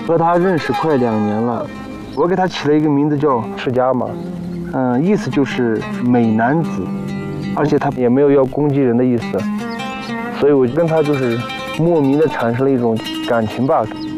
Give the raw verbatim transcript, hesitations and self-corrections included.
和他认识快两年了，我给他起了一个名字叫释迦嘛，嗯，意思就是美男子，而且他也没有要攻击人的意思，所以我跟他就是莫名的产生了一种感情吧。